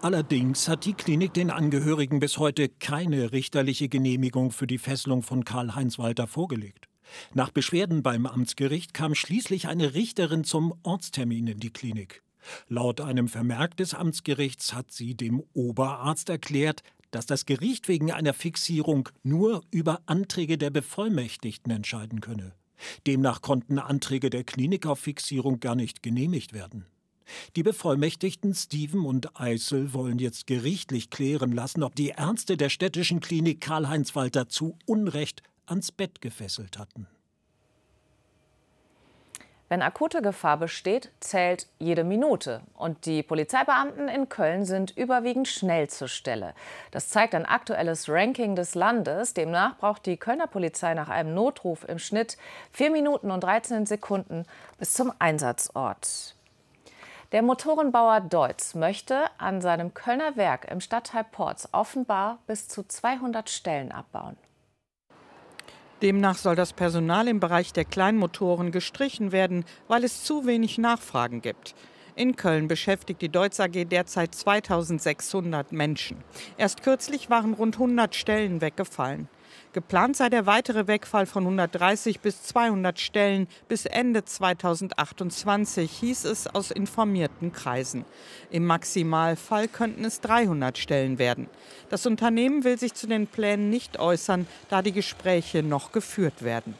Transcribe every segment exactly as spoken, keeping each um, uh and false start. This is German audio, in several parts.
Allerdings hat die Klinik den Angehörigen bis heute keine richterliche Genehmigung für die Fesselung von Karl-Heinz Walter vorgelegt. Nach Beschwerden beim Amtsgericht kam schließlich eine Richterin zum Ortstermin in die Klinik. Laut einem Vermerk des Amtsgerichts hat sie dem Oberarzt erklärt, dass das Gericht wegen einer Fixierung nur über Anträge der Bevollmächtigten entscheiden könne. Demnach konnten Anträge der Klinik auf Fixierung gar nicht genehmigt werden. Die Bevollmächtigten Steven und Eisel wollen jetzt gerichtlich klären lassen, ob die Ärzte der städtischen Klinik Karl-Heinz Walter zu Unrecht ans Bett gefesselt hatten. Wenn akute Gefahr besteht, zählt jede Minute. Und die Polizeibeamten in Köln sind überwiegend schnell zur Stelle. Das zeigt ein aktuelles Ranking des Landes. Demnach braucht die Kölner Polizei nach einem Notruf im Schnitt vier Minuten und dreizehn Sekunden bis zum Einsatzort. Der Motorenbauer Deutz möchte an seinem Kölner Werk im Stadtteil Porz offenbar bis zu zweihundert Stellen abbauen. Demnach soll das Personal im Bereich der Kleinmotoren gestrichen werden, weil es zu wenig Nachfragen gibt. In Köln beschäftigt die Deutz A G derzeit zweitausendsechshundert Menschen. Erst kürzlich waren rund hundert Stellen weggefallen. Geplant sei der weitere Wegfall von hundertdreißig bis zweihundert Stellen bis Ende zweitausendachtundzwanzig, hieß es aus informierten Kreisen. Im Maximalfall könnten es dreihundert Stellen werden. Das Unternehmen will sich zu den Plänen nicht äußern, da die Gespräche noch geführt werden.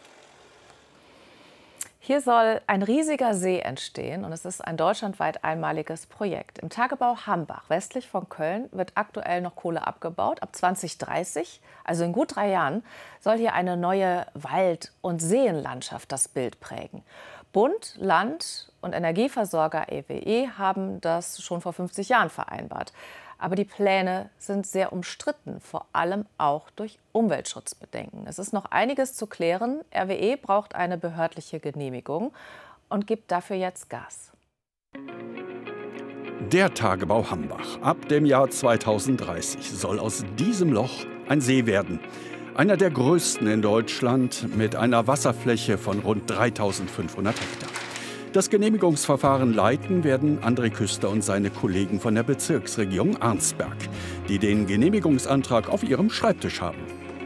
Hier soll ein riesiger See entstehen und es ist ein deutschlandweit einmaliges Projekt. Im Tagebau Hambach, westlich von Köln, wird aktuell noch Kohle abgebaut. Ab zweitausenddreißig, also in gut drei Jahren, soll hier eine neue Wald- und Seenlandschaft das Bild prägen. Bund, Land und Energieversorger R W E haben das schon vor fünfzig Jahren vereinbart. Aber die Pläne sind sehr umstritten, vor allem auch durch Umweltschutzbedenken. Es ist noch einiges zu klären. R W E braucht eine behördliche Genehmigung und gibt dafür jetzt Gas. Der Tagebau Hambach. Ab dem Jahr zweitausenddreißig soll aus diesem Loch ein See werden. Einer der größten in Deutschland mit einer Wasserfläche von rund dreitausendfünfhundert Hektar. Das Genehmigungsverfahren leiten werden André Küster und seine Kollegen von der Bezirksregierung Arnsberg, die den Genehmigungsantrag auf ihrem Schreibtisch haben.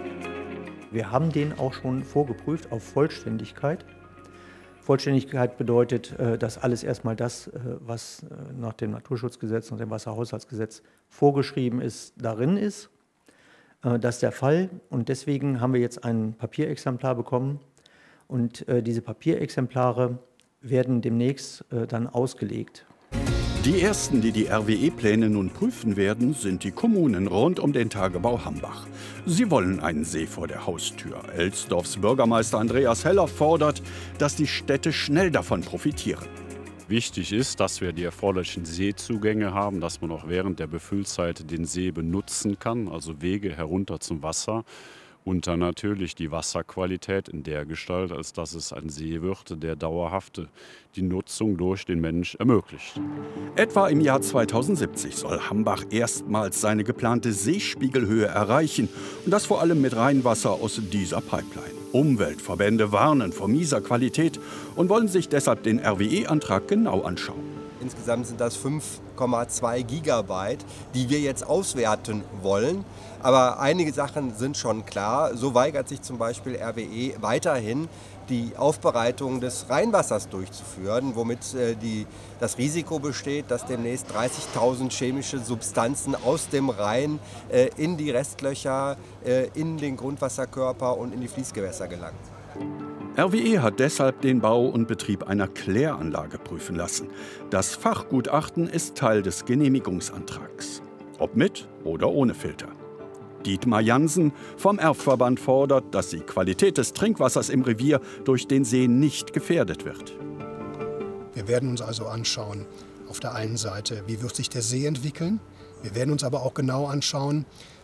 Wir haben den auch schon vorgeprüft auf Vollständigkeit. Vollständigkeit bedeutet, dass alles erstmal das, was nach dem Naturschutzgesetz und dem Wasserhaushaltsgesetz vorgeschrieben ist, darin ist. Das ist der Fall und deswegen haben wir jetzt ein Papierexemplar bekommen und diese Papierexemplare werden demnächst äh, dann ausgelegt. Die ersten, die die R W E-Pläne nun prüfen werden, sind die Kommunen rund um den Tagebau Hambach. Sie wollen einen See vor der Haustür. Elsdorfs Bürgermeister Andreas Heller fordert, dass die Städte schnell davon profitieren. Wichtig ist, dass wir die erforderlichen Seezugänge haben, dass man auch während der Befüllzeit den See benutzen kann, also Wege herunter zum Wasser. Und dann natürlich die Wasserqualität in der Gestalt, als dass es ein See wird, der dauerhaft die Nutzung durch den Mensch ermöglicht. Etwa im Jahr zweitausendsiebzig soll Hambach erstmals seine geplante Seespiegelhöhe erreichen. Und das vor allem mit Rheinwasser aus dieser Pipeline. Umweltverbände warnen vor mieser Qualität und wollen sich deshalb den R W E-Antrag genau anschauen. Insgesamt sind das fünf Komma zwei Gigabyte, die wir jetzt auswerten wollen. Aber einige Sachen sind schon klar. So weigert sich zum Beispiel R W E weiterhin, die Aufbereitung des Rheinwassers durchzuführen, womit äh, die, das Risiko besteht, dass demnächst dreißigtausend chemische Substanzen aus dem Rhein äh, in die Restlöcher, äh, in den Grundwasserkörper und in die Fließgewässer gelangen. R W E hat deshalb den Bau und Betrieb einer Kläranlage prüfen lassen. Das Fachgutachten ist Teil des Genehmigungsantrags. Ob mit oder ohne Filter. Dietmar Jansen vom Erfverband fordert, dass die Qualität des Trinkwassers im Revier durch den See nicht gefährdet wird. Wir werden uns also anschauen, auf der einen Seite, wie wird sich der See entwickeln. Wir werden uns aber auch genau anschauen,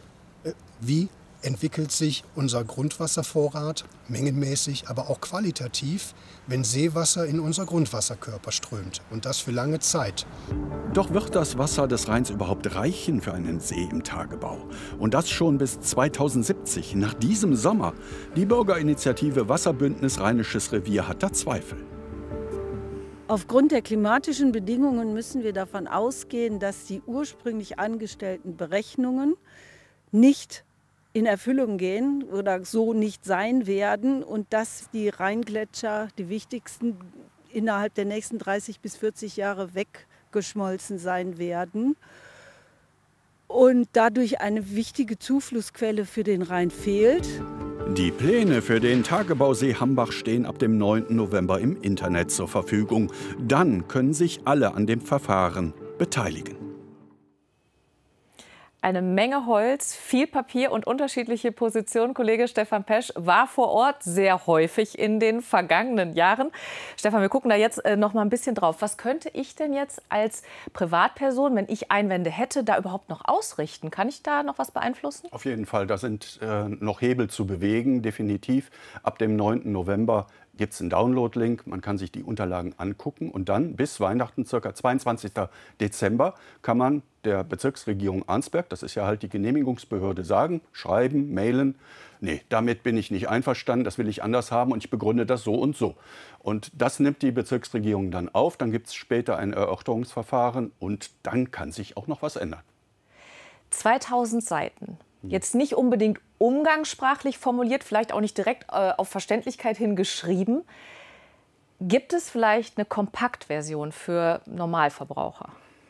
wie entwickelt sich unser Grundwasservorrat, mengenmäßig, aber auch qualitativ, wenn Seewasser in unser Grundwasserkörper strömt. Und das für lange Zeit. Doch wird das Wasser des Rheins überhaupt reichen für einen See im Tagebau? Und das schon bis zweitausendsiebzig, nach diesem Sommer. Die Bürgerinitiative Wasserbündnis Rheinisches Revier hat da Zweifel. Aufgrund der klimatischen Bedingungen müssen wir davon ausgehen, dass die ursprünglich angestellten Berechnungen nicht in Erfüllung gehen oder so nicht sein werden und dass die Rheingletscher, die wichtigsten, innerhalb der nächsten dreißig bis vierzig Jahre weggeschmolzen sein werden und dadurch eine wichtige Zuflussquelle für den Rhein fehlt. Die Pläne für den Tagebausee Hambach stehen ab dem neunten November im Internet zur Verfügung. Dann können sich alle an dem Verfahren beteiligen. Eine Menge Holz, viel Papier und unterschiedliche Positionen. Kollege Stefan Pesch war vor Ort sehr häufig in den vergangenen Jahren. Stefan, wir gucken da jetzt äh, noch mal ein bisschen drauf. Was könnte ich denn jetzt als Privatperson, wenn ich Einwände hätte, da überhaupt noch ausrichten? Kann ich da noch was beeinflussen? Auf jeden Fall, da sind äh, noch Hebel zu bewegen, definitiv. Ab dem neunten November gibt es einen Download-Link, man kann sich die Unterlagen angucken und dann bis Weihnachten, ca. zweiundzwanzigsten Dezember, kann man der Bezirksregierung Arnsberg, das ist ja halt die Genehmigungsbehörde, sagen, schreiben, mailen, nee, damit bin ich nicht einverstanden, das will ich anders haben und ich begründe das so und so. Und das nimmt die Bezirksregierung dann auf, dann gibt es später ein Erörterungsverfahren und dann kann sich auch noch was ändern. zweitausend Seiten. Jetzt nicht unbedingt umgangssprachlich formuliert, vielleicht auch nicht direkt äh, auf Verständlichkeit hin geschrieben. Gibt es vielleicht eine Kompaktversion für Normalverbraucher?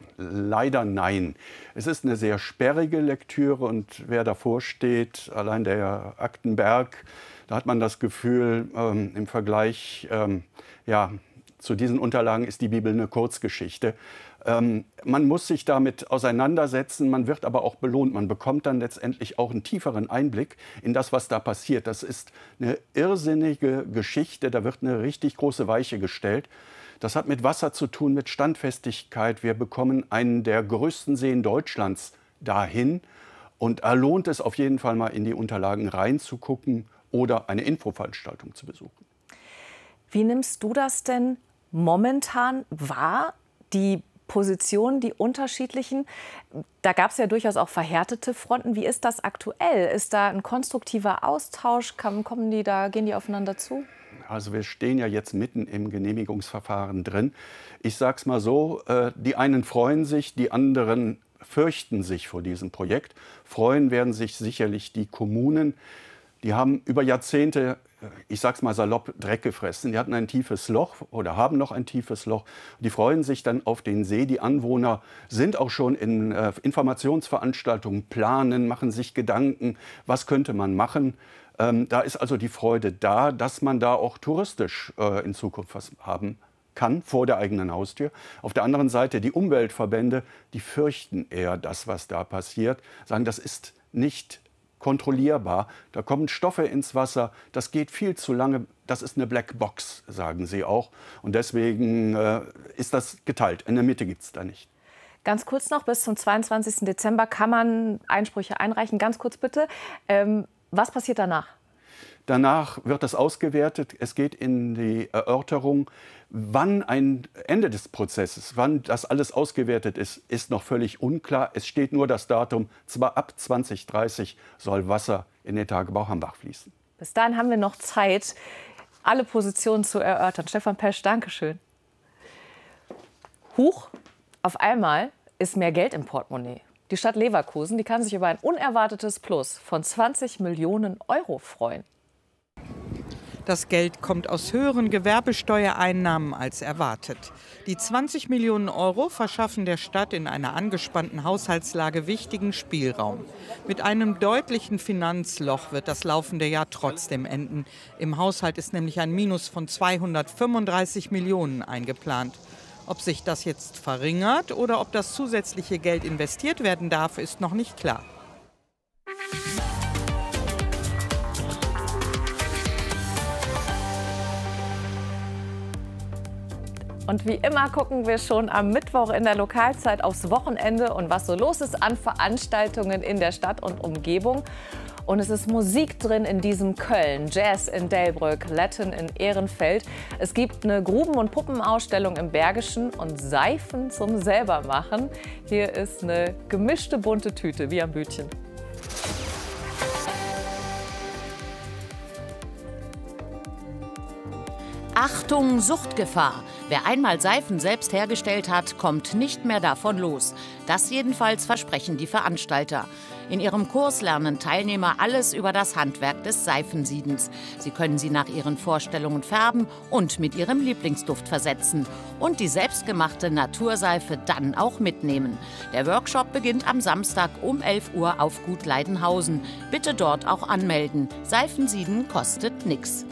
Leider nein. Es ist eine sehr sperrige Lektüre und wer davor steht, allein der Aktenberg, da hat man das Gefühl, ähm, im Vergleich ähm, ja, zu diesen Unterlagen ist die Bibel eine Kurzgeschichte. Ähm, man muss sich damit auseinandersetzen, man wird aber auch belohnt. Man bekommt dann letztendlich auch einen tieferen Einblick in das, was da passiert. Das ist eine irrsinnige Geschichte, da wird eine richtig große Weiche gestellt. Das hat mit Wasser zu tun, mit Standfestigkeit. Wir bekommen einen der größten Seen Deutschlands dahin. Und da lohnt es auf jeden Fall mal in die Unterlagen reinzugucken oder eine Infoveranstaltung zu besuchen. Wie nimmst du das denn momentan wahr, die Positionen, die unterschiedlichen? Da gab es ja durchaus auch verhärtete Fronten. Wie ist das aktuell? Ist da ein konstruktiver Austausch? Kommen die da, gehen die aufeinander zu? Also wir stehen ja jetzt mitten im Genehmigungsverfahren drin. Ich sage es mal so, äh, die einen freuen sich, die anderen fürchten sich vor diesem Projekt. Freuen werden sich sicherlich die Kommunen. Die haben über Jahrzehnte, ich sag's mal salopp, Dreck gefressen. Die hatten ein tiefes Loch oder haben noch ein tiefes Loch. Die freuen sich dann auf den See. Die Anwohner sind auch schon in äh, Informationsveranstaltungen, planen, machen sich Gedanken, was könnte man machen. Ähm, da ist also die Freude da, dass man da auch touristisch äh, in Zukunft was haben kann, vor der eigenen Haustür. Auf der anderen Seite die Umweltverbände, die fürchten eher das, was da passiert, sagen, das ist nicht kontrollierbar. Da kommen Stoffe ins Wasser, das geht viel zu lange, das ist eine Blackbox, sagen sie auch. Und deswegen äh, ist das geteilt. In der Mitte gibt es da nicht. Ganz kurz noch, bis zum zweiundzwanzigsten Dezember kann man Einsprüche einreichen. Ganz kurz bitte, ähm, was passiert danach? Danach wird das ausgewertet. Es geht in die Erörterung. Wann ein Ende des Prozesses, wann das alles ausgewertet ist, ist noch völlig unklar. Es steht nur das Datum, zwar ab zwanzig dreißig soll Wasser in den Tagebau Hambach fließen. Bis dahin haben wir noch Zeit, alle Positionen zu erörtern. Stefan Pesch, danke schön. Huch, auf einmal ist mehr Geld im Portemonnaie. Die Stadt Leverkusen, die kann sich über ein unerwartetes Plus von zwanzig Millionen Euro freuen. Das Geld kommt aus höheren Gewerbesteuereinnahmen als erwartet. Die zwanzig Millionen Euro verschaffen der Stadt in einer angespannten Haushaltslage wichtigen Spielraum. Mit einem deutlichen Finanzloch wird das laufende Jahr trotzdem enden. Im Haushalt ist nämlich ein Minus von zweihundertfünfunddreißig Millionen eingeplant. Ob sich das jetzt verringert oder ob das zusätzliche Geld investiert werden darf, ist noch nicht klar. Und wie immer gucken wir schon am Mittwoch in der Lokalzeit aufs Wochenende und was so los ist an Veranstaltungen in der Stadt und Umgebung. Und es ist Musik drin in diesem Köln, Jazz in Delbrück, Latin in Ehrenfeld. Es gibt eine Gruben- und Puppenausstellung im Bergischen und Seifen zum Selbermachen. Hier ist eine gemischte bunte Tüte, wie am Bütchen. Achtung, Suchtgefahr! Wer einmal Seifen selbst hergestellt hat, kommt nicht mehr davon los. Das jedenfalls versprechen die Veranstalter. In ihrem Kurs lernen Teilnehmer alles über das Handwerk des Seifensiedens. Sie können sie nach ihren Vorstellungen färben und mit ihrem Lieblingsduft versetzen. Und die selbstgemachte Naturseife dann auch mitnehmen. Der Workshop beginnt am Samstag um elf Uhr auf Gut Leidenhausen. Bitte dort auch anmelden. Seifensieden kostet nichts.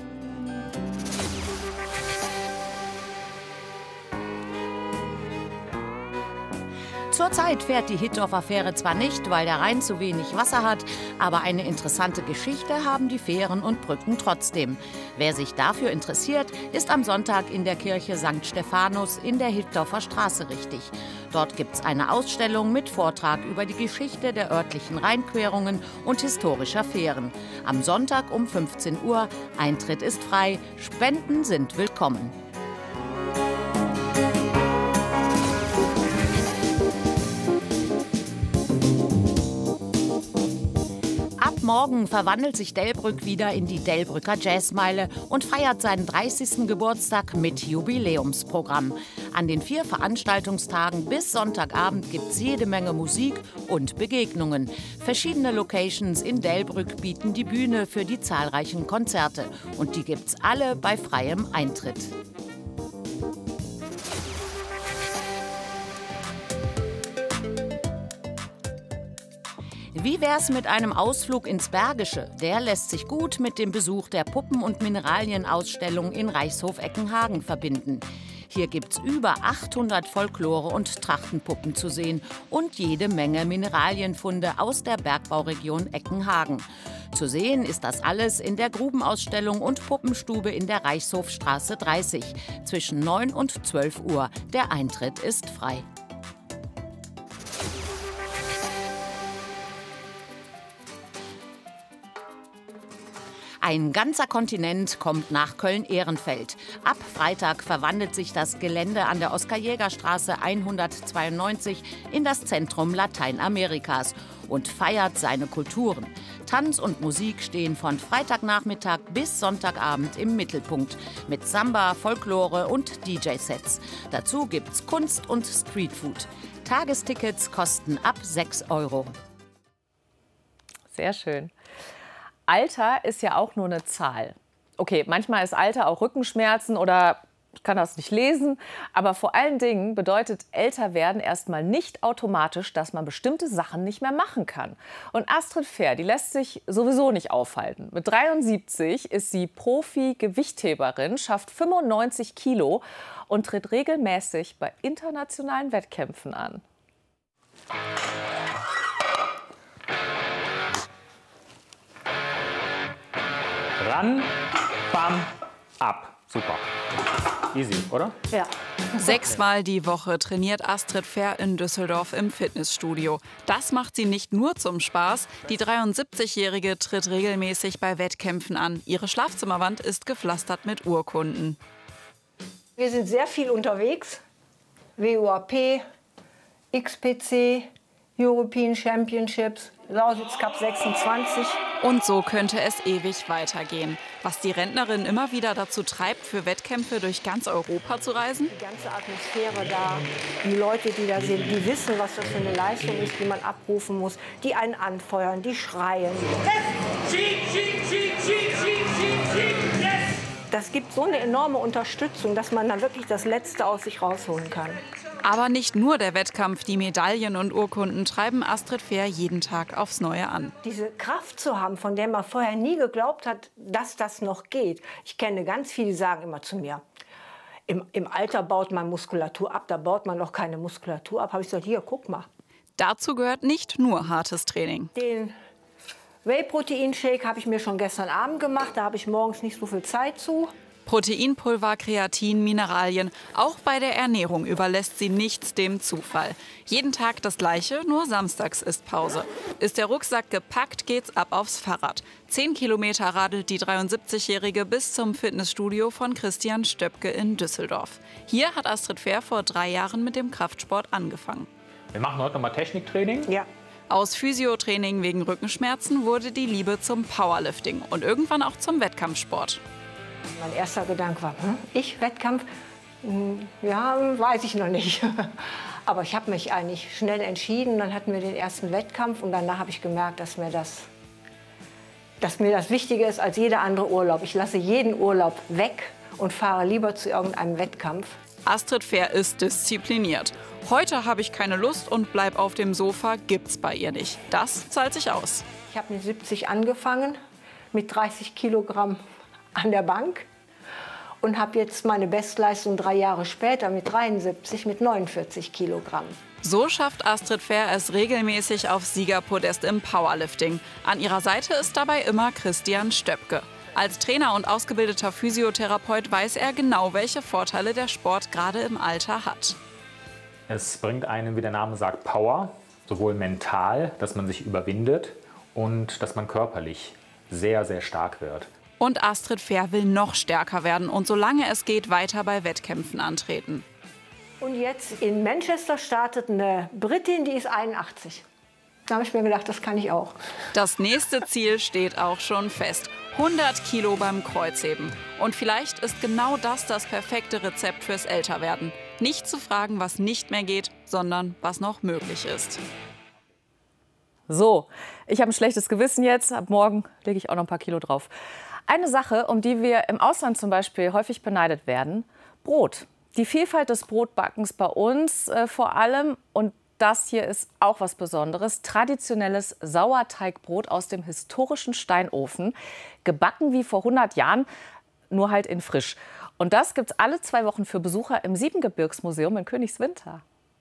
Zurzeit fährt die Hittorfer-Fähre zwar nicht, weil der Rhein zu wenig Wasser hat, aber eine interessante Geschichte haben die Fähren und Brücken trotzdem. Wer sich dafür interessiert, ist am Sonntag in der Kirche Sankt Stephanus in der Hittorfer Straße richtig. Dort gibt es eine Ausstellung mit Vortrag über die Geschichte der örtlichen Rheinquerungen und historischer Fähren. Am Sonntag um fünfzehn Uhr. Eintritt ist frei, Spenden sind willkommen. Morgen verwandelt sich Delbrück wieder in die Delbrücker Jazzmeile und feiert seinen dreißigsten Geburtstag mit Jubiläumsprogramm. An den vier Veranstaltungstagen bis Sonntagabend gibt es jede Menge Musik und Begegnungen. Verschiedene Locations in Delbrück bieten die Bühne für die zahlreichen Konzerte. Und die gibt's alle bei freiem Eintritt. Wie wär's mit einem Ausflug ins Bergische? Der lässt sich gut mit dem Besuch der Puppen- und Mineralienausstellung in Reichshof-Eckenhagen verbinden. Hier gibt's über achthundert Folklore- und Trachtenpuppen zu sehen und jede Menge Mineralienfunde aus der Bergbauregion Eckenhagen. Zu sehen ist das alles in der Grubenausstellung und Puppenstube in der Reichshofstraße dreißig zwischen neun und zwölf Uhr. Der Eintritt ist frei. Ein ganzer Kontinent kommt nach Köln-Ehrenfeld. Ab Freitag verwandelt sich das Gelände an der Oskar-Jäger-Straße hundertzweiundneunzig in das Zentrum Lateinamerikas und feiert seine Kulturen. Tanz und Musik stehen von Freitagnachmittag bis Sonntagabend im Mittelpunkt mit Samba, Folklore und D J-Sets. Dazu gibt's Kunst und Streetfood. Tagestickets kosten ab sechs Euro. Sehr schön. Alter ist ja auch nur eine Zahl. Okay, manchmal ist Alter auch Rückenschmerzen oder ich kann das nicht lesen. Aber vor allen Dingen bedeutet älter werden erstmal nicht automatisch, dass man bestimmte Sachen nicht mehr machen kann. Und Astrid Fehr, die lässt sich sowieso nicht aufhalten. Mit dreiundsiebzig ist sie Profi-Gewichtheberin, schafft fünfundneunzig Kilo und tritt regelmäßig bei internationalen Wettkämpfen an. Ran, bam, ab. Super. Easy, oder? Ja. Sechsmal die Woche trainiert Astrid Fehr in Düsseldorf im Fitnessstudio. Das macht sie nicht nur zum Spaß. Die dreiundsiebzigjährige tritt regelmäßig bei Wettkämpfen an. Ihre Schlafzimmerwand ist gepflastert mit Urkunden. Wir sind sehr viel unterwegs. W U A P, X P C, European Championships, Lausitz Cup sechsundzwanzig. Und so könnte es ewig weitergehen. Was die Rentnerin immer wieder dazu treibt, für Wettkämpfe durch ganz Europa zu reisen? Die ganze Atmosphäre da, die Leute, die da sind, die wissen, was das für eine Leistung ist, die man abrufen muss, die einen anfeuern, die schreien. Das gibt so eine enorme Unterstützung, dass man dann wirklich das Letzte aus sich rausholen kann. Aber nicht nur der Wettkampf, die Medaillen und Urkunden treiben Astrid Fehr jeden Tag aufs Neue an. Diese Kraft zu haben, von der man vorher nie geglaubt hat, dass das noch geht. Ich kenne ganz viele, die sagen immer zu mir, im, im Alter baut man Muskulatur ab, da baut man noch keine Muskulatur ab. Habe ich gesagt, hier, guck mal. Dazu gehört nicht nur hartes Training. Den Whey-Protein-Shake habe ich mir schon gestern Abend gemacht, da habe ich morgens nicht so viel Zeit zu. Proteinpulver, Kreatin, Mineralien. Auch bei der Ernährung überlässt sie nichts dem Zufall. Jeden Tag das Gleiche, nur samstags ist Pause. Ist der Rucksack gepackt, geht's ab aufs Fahrrad. Zehn Kilometer radelt die dreiundsiebzigjährige bis zum Fitnessstudio von Christian Stöpke in Düsseldorf. Hier hat Astrid Fehr vor drei Jahren mit dem Kraftsport angefangen. Wir machen heute nochmal Techniktraining. Ja. Aus Physiotraining wegen Rückenschmerzen wurde die Liebe zum Powerlifting und irgendwann auch zum Wettkampfsport. Mein erster Gedanke war, hm, ich Wettkampf, Ja, weiß ich noch nicht. Aber ich habe mich eigentlich schnell entschieden. Dann hatten wir den ersten Wettkampf und danach habe ich gemerkt, dass mir das, dass mir das wichtiger ist als jeder andere Urlaub. Ich lasse jeden Urlaub weg und fahre lieber zu irgendeinem Wettkampf. Astrid Fehr ist diszipliniert. Heute habe ich keine Lust und bleib auf dem Sofa, gibt's bei ihr nicht. Das zahlt sich aus. Ich habe mit siebzig angefangen, mit dreißig Kilogramm an der Bank. Und habe jetzt meine Bestleistung drei Jahre später mit dreiundsiebzig mit neunundvierzig Kilogramm. So schafft Astrid Fehr es regelmäßig aufs Siegerpodest im Powerlifting. An ihrer Seite ist dabei immer Christian Stöpke. Als Trainer und ausgebildeter Physiotherapeut weiß er genau, welche Vorteile der Sport gerade im Alter hat. Es bringt einen, wie der Name sagt, Power, sowohl mental, dass man sich überwindet und dass man körperlich sehr, sehr stark wird. Und Astrid Fehr will noch stärker werden und solange es geht, weiter bei Wettkämpfen antreten. Und jetzt in Manchester startet eine Britin, die ist einundachtzig. Da habe ich mir gedacht, das kann ich auch. Das nächste Ziel steht auch schon fest. hundert Kilo beim Kreuzheben. Und vielleicht ist genau das das perfekte Rezept fürs Älterwerden. Nicht zu fragen, was nicht mehr geht, sondern was noch möglich ist. So, ich habe ein schlechtes Gewissen jetzt. Ab morgen lege ich auch noch ein paar Kilo drauf. Eine Sache, um die wir im Ausland zum Beispiel häufig beneidet werden: Brot. Die Vielfalt des Brotbackens bei uns äh, vor allem. Und das hier ist auch was Besonderes. Traditionelles Sauerteigbrot aus dem historischen Steinofen. Gebacken wie vor hundert Jahren, nur halt in frisch. Und das gibt es alle zwei Wochen für Besucher im Siebengebirgsmuseum in Königswinter.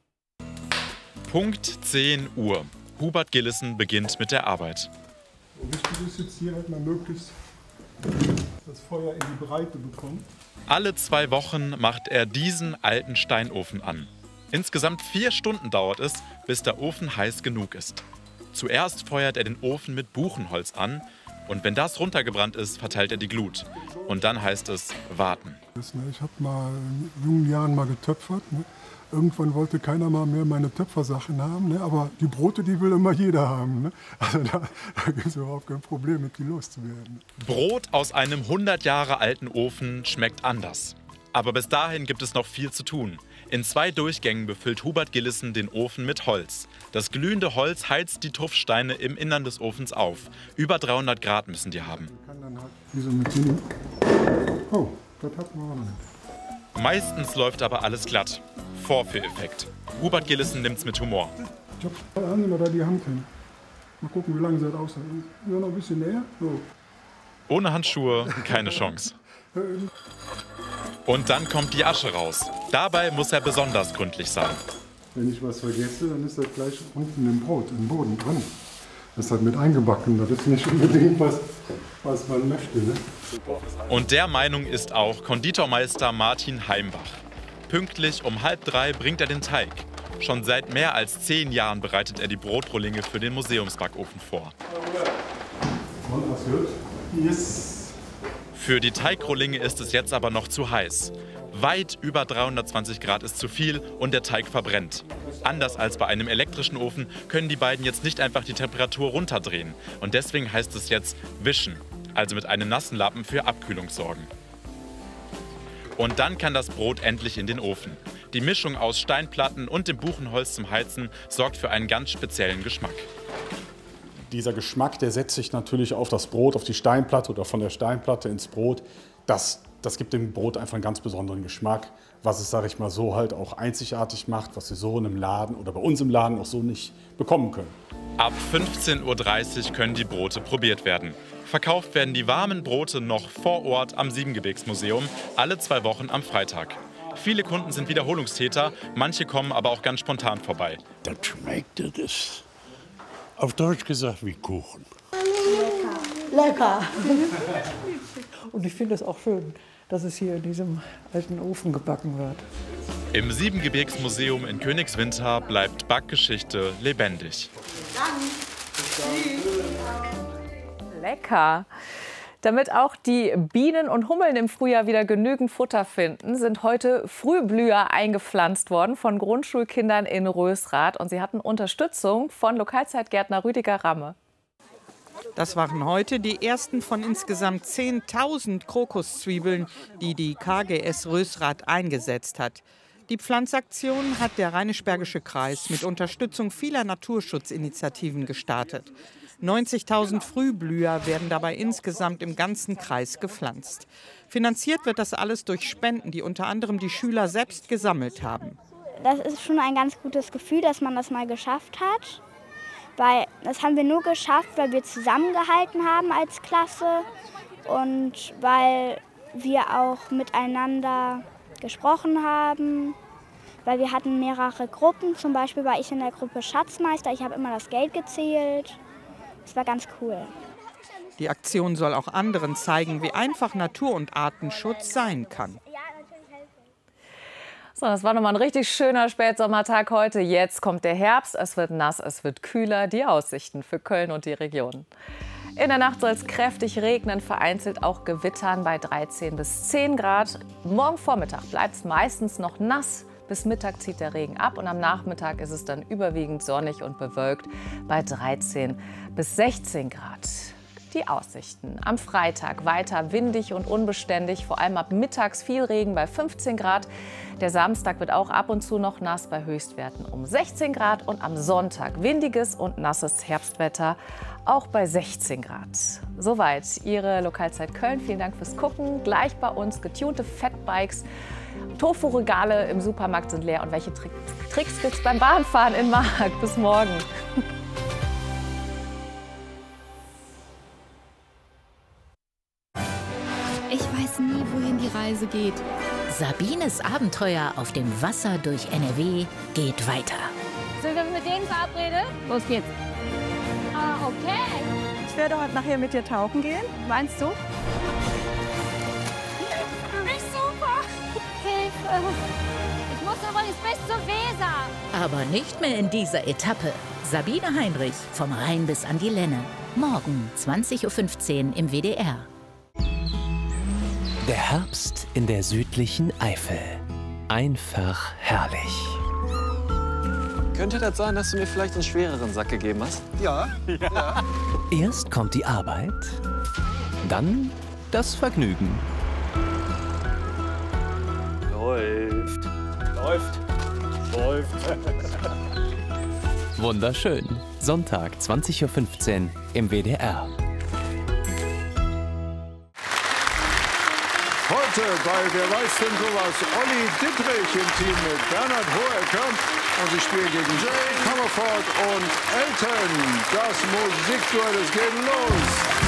Punkt zehn Uhr. Hubert Gillissen beginnt mit der Arbeit. Wichtig ist jetzt hier halt mal möglichst das Feuer in die Breite bekommen. Alle zwei Wochen macht er diesen alten Steinofen an. Insgesamt vier Stunden dauert es, bis der Ofen heiß genug ist. Zuerst feuert er den Ofen mit Buchenholz an und wenn das runtergebrannt ist, verteilt er die Glut. Und dann heißt es warten. Ich habe mal in jungen Jahren mal getöpfert. Ne? Irgendwann wollte keiner mal mehr meine Töpfersachen haben, ne? Aber die Brote, die will immer jeder haben. Ne? Also da, da gibt es überhaupt kein Problem, mit die loszuwerden. Brot aus einem hundert Jahre alten Ofen schmeckt anders. Aber bis dahin gibt es noch viel zu tun. In zwei Durchgängen befüllt Hubert Gillissen den Ofen mit Holz. Das glühende Holz heizt die Tuffsteine im Innern des Ofens auf. Über dreihundert Grad müssen die haben. Kann dann halt wie so mit dem oh, das hat man auch nicht. Meistens läuft aber alles glatt. Vorführeffekt. Hubert Gillissen nimmt's mit Humor. Ich hab haben wir da die Hand hin. Mal gucken, wie lange sie das aussieht. Ja, noch ein bisschen näher. So. Ohne Handschuhe keine Chance. Und dann kommt die Asche raus. Dabei muss er besonders gründlich sein. Wenn ich was vergesse, dann ist das gleich unten im Brot, im Boden drin. Das ist halt mit eingebacken. Das ist nicht unbedingt was, was man möchte. Ne? Und der Meinung ist auch Konditormeister Martin Heimbach. Pünktlich um halb drei bringt er den Teig. Schon seit mehr als zehn Jahren bereitet er die Brotrohlinge für den Museumsbackofen vor. Und was wird? Yes. Für die Teigrohlinge ist es jetzt aber noch zu heiß. Weit über dreihundertzwanzig Grad ist zu viel und der Teig verbrennt. Anders als bei einem elektrischen Ofen können die beiden jetzt nicht einfach die Temperatur runterdrehen. Und deswegen heißt es jetzt wischen, also mit einem nassen Lappen für Abkühlung sorgen. Und dann kann das Brot endlich in den Ofen. Die Mischung aus Steinplatten und dem Buchenholz zum Heizen sorgt für einen ganz speziellen Geschmack. Dieser Geschmack, der setzt sich natürlich auf das Brot, auf die Steinplatte oder von der Steinplatte ins Brot. Das, das gibt dem Brot einfach einen ganz besonderen Geschmack, was es, sage ich mal, so halt auch einzigartig macht, was Sie so in einem Laden oder bei uns im Laden auch so nicht bekommen können. Ab fünfzehn Uhr dreißig können die Brote probiert werden. Verkauft werden die warmen Brote noch vor Ort am Siebengebirgsmuseum, alle zwei Wochen am Freitag. Viele Kunden sind Wiederholungstäter, manche kommen aber auch ganz spontan vorbei. Das schmeckt, das ist auf Deutsch gesagt wie Kuchen. Lecker. Lecker. Und ich finde es auch schön, dass es hier in diesem alten Ofen gebacken wird. Im Siebengebirgsmuseum in Königswinter bleibt Backgeschichte lebendig. Lecker. Damit auch die Bienen und Hummeln im Frühjahr wieder genügend Futter finden, sind heute Frühblüher eingepflanzt worden von Grundschulkindern in Rösrath. Und sie hatten Unterstützung von Lokalzeitgärtner Rüdiger Ramme. Das waren heute die ersten von insgesamt zehntausend Krokuszwiebeln, die die K G S Rösrath eingesetzt hat. Die Pflanzaktion hat der Rheinisch-Bergische Kreis mit Unterstützung vieler Naturschutzinitiativen gestartet. neunzigtausend Frühblüher werden dabei insgesamt im ganzen Kreis gepflanzt. Finanziert wird das alles durch Spenden, die unter anderem die Schüler selbst gesammelt haben. Das ist schon ein ganz gutes Gefühl, dass man das mal geschafft hat. Weil das haben wir nur geschafft, weil wir zusammengehalten haben als Klasse und weil wir auch miteinander gesprochen haben. Weil wir hatten mehrere Gruppen, zum Beispiel war ich in der Gruppe Schatzmeister, ich habe immer das Geld gezählt. Das war ganz cool. Die Aktion soll auch anderen zeigen, wie einfach Natur- und Artenschutz sein kann. So, das war nochmal ein richtig schöner Spätsommertag heute. Jetzt kommt der Herbst, es wird nass, es wird kühler. Die Aussichten für Köln und die Region. In der Nacht soll es kräftig regnen, vereinzelt auch gewittern bei dreizehn bis zehn Grad. Morgen Vormittag bleibt es meistens noch nass. Bis Mittag zieht der Regen ab und am Nachmittag ist es dann überwiegend sonnig und bewölkt bei dreizehn bis sechzehn Grad. Die Aussichten. Am Freitag weiter windig und unbeständig, vor allem ab mittags viel Regen bei fünfzehn Grad. Der Samstag wird auch ab und zu noch nass bei Höchstwerten um sechzehn Grad und am Sonntag windiges und nasses Herbstwetter auch bei sechzehn Grad. Soweit Ihre Lokalzeit Köln. Vielen Dank fürs Gucken. Gleich bei uns getunte Fatbikes. Tofu-Regale im Supermarkt sind leer. Und welche Trick Tricks gibt es beim Bahnfahren in Mark? Bis morgen. Ich weiß nie, wohin die Reise geht. Sabines Abenteuer auf dem Wasser durch N R W geht weiter. Sind wir mit denen verabredet? Los geht's. Ah, okay. Ich werde heute nachher mit dir tauchen gehen. Meinst du? Nicht super. Hilfe. Ich muss übrigens bis zur Weser. Aber nicht mehr in dieser Etappe. Sabine Heinrich, vom Rhein bis an die Lenne. Morgen zwanzig Uhr fünfzehn im W D R. Der Herbst in der südlichen Eifel. Einfach herrlich. Könnte das sein, dass du mir vielleicht einen schwereren Sack gegeben hast? Ja. ja. Erst kommt die Arbeit, dann das Vergnügen. Läuft. Läuft. Läuft. Wunderschön. Sonntag, zwanzig Uhr fünfzehn im W D R. Heute bei Wer weiß denn sowas? Olli Dittrich im Team mit Bernhard Hohecker. Und sie spielen gegen Jane Comerford und Elton. Das Musikduell, es geht los.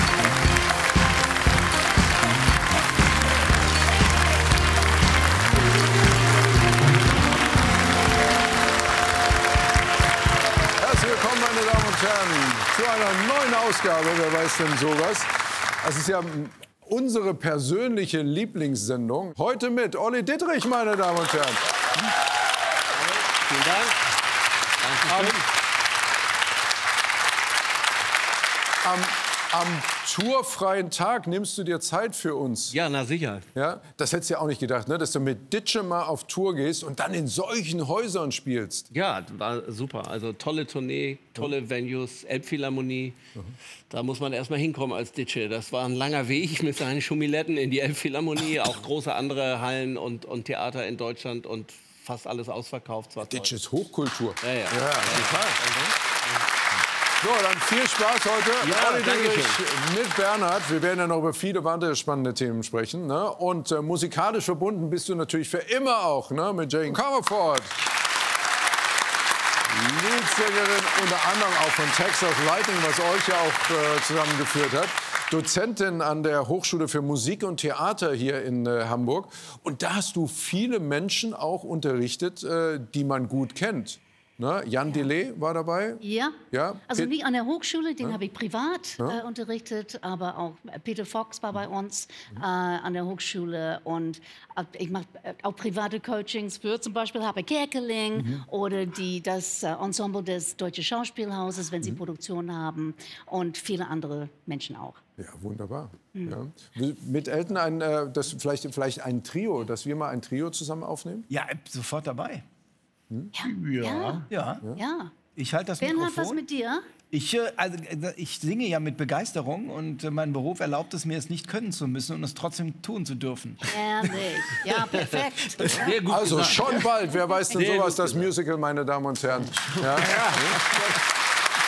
Herzlich willkommen, meine Damen und Herren, zu einer neuen Ausgabe Wer weiß denn sowas? Es ist ja unsere persönliche Lieblingssendung. Heute mit Olli Dittrich, meine Damen und Herren. Vielen Dank. Dankeschön. Am, am, am tourfreien Tag nimmst du dir Zeit für uns. Ja, na sicher. Ja, das hättest du ja auch nicht gedacht, ne? Dass du mit Ditsche mal auf Tour gehst und dann in solchen Häusern spielst. Ja, war super. Also tolle Tournee, tolle ja. Venues, Elbphilharmonie. Mhm. Da muss man erst mal hinkommen als Ditsche. Das war ein langer Weg mit seinen Schumiletten in die Elbphilharmonie. Auch große andere Hallen und, und Theater in Deutschland und fast alles ausverkauft. Ditsche ist Hochkultur. Ja, ja. ja, ja. So, dann viel Spaß heute. Ja, Olli Dittrich mit Bernhard. Wir werden ja noch über viele weitere spannende Themen sprechen. Ne? Und äh, musikalisch verbunden bist du natürlich für immer auch, ne? Mit Jane Comerford. Leadsängerin unter anderem auch von Texas Lightning, was euch ja auch äh, zusammengeführt hat. Dozentin an der Hochschule für Musik und Theater hier in äh, Hamburg. Und da hast du viele Menschen auch unterrichtet, äh, die man gut kennt. Ne? Jan ja. Delay war dabei? Ja, ja? Also Pet nicht an der Hochschule, den ja? habe ich privat ja? äh, unterrichtet, aber auch Peter Fox war bei uns mhm. äh, an der Hochschule und äh, ich mache äh, auch private Coachings für zum Beispiel Harpe Kerkeling mhm. oder die, das äh, Ensemble des Deutschen Schauspielhauses, wenn sie mhm. Produktion haben und viele andere Menschen auch. Ja, wunderbar. Mhm. Ja. Mit Elton ein, äh, das vielleicht, vielleicht ein Trio, dass wir mal ein Trio zusammen aufnehmen? Ja, sofort dabei. Hm? Ja. Ja. Ja. ja. ja. Ich halte das Bernhard, Mikrofon. was mit dir? Ich, äh, also, äh, ich singe ja mit Begeisterung und äh, mein Beruf erlaubt es mir, es nicht können zu müssen und es trotzdem tun zu dürfen. Ehrlich. Ja, perfekt. Sehr gut Also gesagt. schon bald. Wer weiß denn Sehr sowas, gut das Musical, meine Damen und Herren. Ja? Ja.